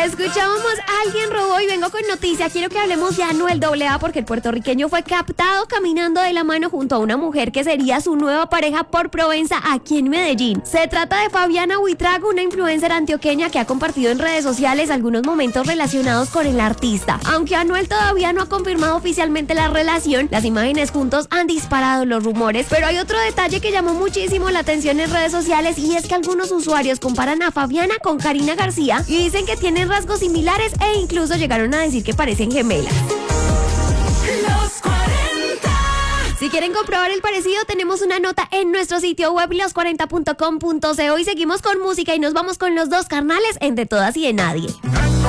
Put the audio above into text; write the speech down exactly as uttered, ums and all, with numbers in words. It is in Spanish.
Escuchábamos Alguien robó y vengo con noticia. Quiero que hablemos de Anuel doble A porque el puertorriqueño fue captado caminando de la mano junto a una mujer que sería su nueva pareja por Provenza aquí en Medellín. Se trata de Fabiana Buitrago, una influencer antioqueña que ha compartido en redes sociales algunos momentos relacionados con el artista. Aunque Anuel todavía no ha confirmado oficialmente la relación, las imágenes juntos han disparado los rumores. Pero hay otro detalle que llamó muchísimo la atención en redes sociales y es que algunos usuarios comparan a Fabiana con Karina García y dicen que tienen rasgos similares e incluso llegaron a decir que parecen gemelas. Los cuarenta. Si quieren comprobar el parecido, tenemos una nota en nuestro sitio web los cuarenta punto com punto co y seguimos con música y nos vamos con Los Dos Carnales en De Todas y de Nadie.